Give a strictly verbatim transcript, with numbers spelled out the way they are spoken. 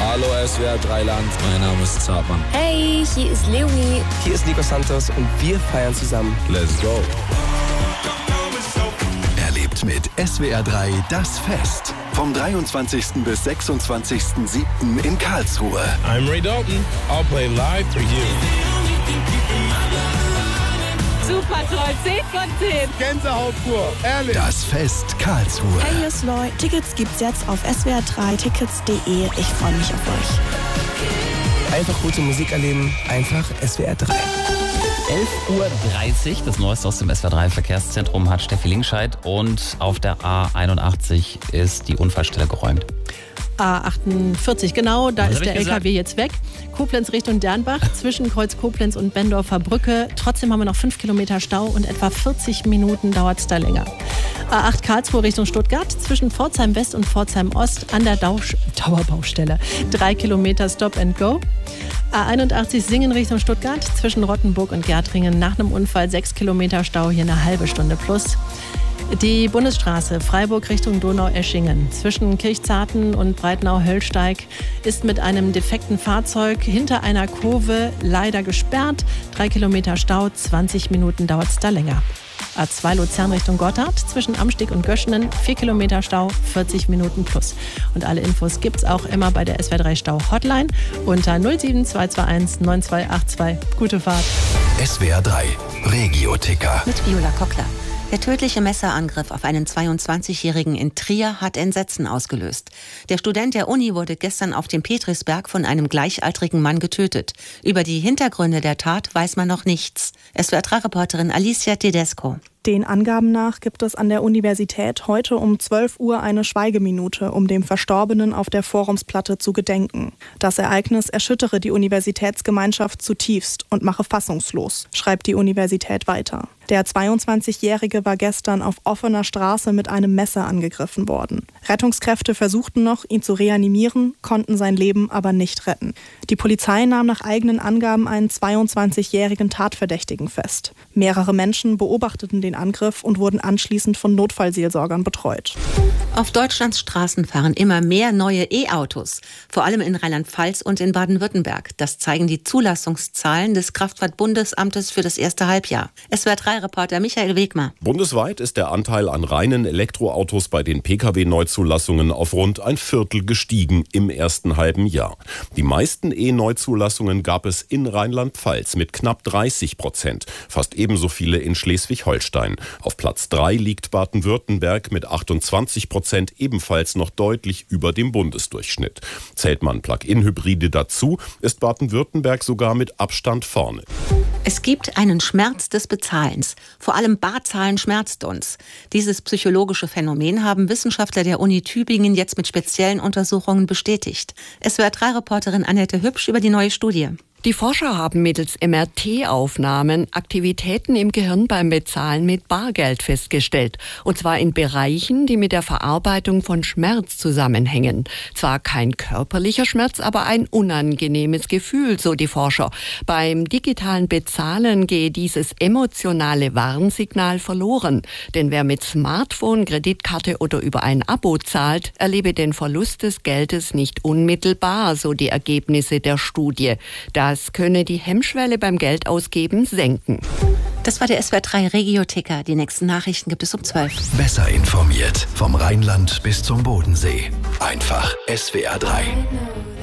Hallo S W R drei Land, mein Name ist Zartmann. Hey, hier ist Leonie. Hier ist Nico Santos und wir feiern zusammen. Let's go. Erlebt mit S W R drei das Fest. Vom dreiundzwanzigsten bis sechsundzwanzigsten siebten in Karlsruhe. I'm Ray Dalton. I'll play live for you. Super toll, zehn von zehn. Gänsehaut pur, ehrlich. Das Fest Karlsruhe. Hey, hier ist Loy. Tickets gibt's jetzt auf S W R drei tickets punkt de. Ich freue mich auf euch. Einfach gute Musik erleben, einfach S W R drei. elf Uhr dreißig, das Neueste aus dem S W R drei Verkehrszentrum hat Steffi Lingscheid und auf der A einundachtzig ist die Unfallstelle geräumt. A achtundvierzig, genau, da Was ist der L K W jetzt weg. Koblenz Richtung Dernbach, zwischen Kreuz Koblenz und Bendorfer Brücke. Trotzdem haben wir noch fünf Kilometer Stau und etwa vierzig Minuten dauert es da länger. A acht Karlsruhe Richtung Stuttgart, zwischen Pforzheim West und Pforzheim Ost an der Dausch- Dauerbaustelle. Drei Kilometer Stop and Go. A einundachtzig Singen Richtung Stuttgart, zwischen Rottenburg und Gärtringen. Nach einem Unfall sechs Kilometer Stau, hier eine halbe Stunde plus. Die Bundesstraße Freiburg Richtung Donau-Eschingen zwischen Kirchzarten und Breitnau-Höllsteig ist mit einem defekten Fahrzeug hinter einer Kurve leider gesperrt. Drei Kilometer Stau, zwanzig Minuten dauert es da länger. A zwei Luzern Richtung Gotthard zwischen Amsteg und Göschenen, vier Kilometer Stau, vierzig Minuten plus. Und alle Infos gibt's auch immer bei der S W R drei Stau Hotline unter null sieben zwei zwei eins neun zwei acht zwei. Gute Fahrt. S W R drei Regio-Ticker. Mit Viola Kockler. Der tödliche Messerangriff auf einen zweiundzwanzigjährigen in Trier hat Entsetzen ausgelöst. Der Student der Uni wurde gestern auf dem Petrisberg von einem gleichaltrigen Mann getötet. Über die Hintergründe der Tat weiß man noch nichts. S W R drei Reporterin Alicia Tedesco. Den Angaben nach gibt es an der Universität heute um zwölf Uhr eine Schweigeminute, um dem Verstorbenen auf der Forumsplatte zu gedenken. Das Ereignis erschüttere die Universitätsgemeinschaft zutiefst und mache fassungslos, schreibt die Universität weiter. Der zweiundzwanzigjährige war gestern auf offener Straße mit einem Messer angegriffen worden. Rettungskräfte versuchten noch, ihn zu reanimieren, konnten sein Leben aber nicht retten. Die Polizei nahm nach eigenen Angaben einen zweiundzwanzigjährigen Tatverdächtigen fest. Mehrere Menschen beobachteten den Angriff und wurden anschließend von Notfallseelsorgern betreut. Auf Deutschlands Straßen fahren immer mehr neue E-Autos, vor allem in Rheinland-Pfalz und in Baden-Württemberg. Das zeigen die Zulassungszahlen des Kraftfahrtbundesamtes für das erste Halbjahr. S W R drei Reporter Michael Wegmer. Bundesweit ist der Anteil an reinen Elektroautos bei den Pkw-Neuzulassungen auf rund ein Viertel gestiegen im ersten halben Jahr. Die meisten E-Neuzulassungen gab es in Rheinland-Pfalz mit knapp dreißig Prozent, fast ebenso viele in Schleswig-Holstein. Auf Platz drei liegt Baden-Württemberg mit achtundzwanzig Prozent, ebenfalls noch deutlich über dem Bundesdurchschnitt. Zählt man Plug-in-Hybride dazu, ist Baden-Württemberg sogar mit Abstand vorne. Es gibt einen Schmerz des Bezahlens. Vor allem Barzahlen schmerzt uns. Dieses psychologische Phänomen haben Wissenschaftler der Uni Tübingen jetzt mit speziellen Untersuchungen bestätigt. S W R drei Reporterin Annette Hübsch über die neue Studie. Die Forscher haben mittels M R T-Aufnahmen Aktivitäten im Gehirn beim Bezahlen mit Bargeld festgestellt. Und zwar in Bereichen, die mit der Verarbeitung von Schmerz zusammenhängen. Zwar kein körperlicher Schmerz, aber ein unangenehmes Gefühl, so die Forscher. Beim digitalen Bezahlen gehe dieses emotionale Warnsignal verloren. Denn wer mit Smartphone, Kreditkarte oder über ein Abo zahlt, erlebe den Verlust des Geldes nicht unmittelbar, so die Ergebnisse der Studie. Da Das könne die Hemmschwelle beim Geldausgeben senken. Das war der S W R drei Regio-Ticker. Die nächsten Nachrichten gibt es um zwölf. Besser informiert vom Rheinland bis zum Bodensee. Einfach S W R drei.